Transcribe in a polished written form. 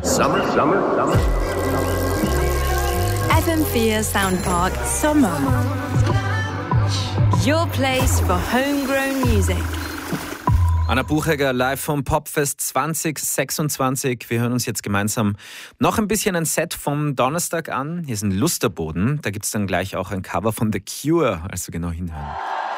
Summer. FM4 Soundpark Summer. Your place for homegrown music. Anna Buchegger live vom Popfest 2026. Wir hören uns jetzt gemeinsam noch ein bisschen ein Set vom Donnerstag an. Hier ist ein Lusterboden. Da gibt es dann gleich auch ein Cover von The Cure, also genau hinhören.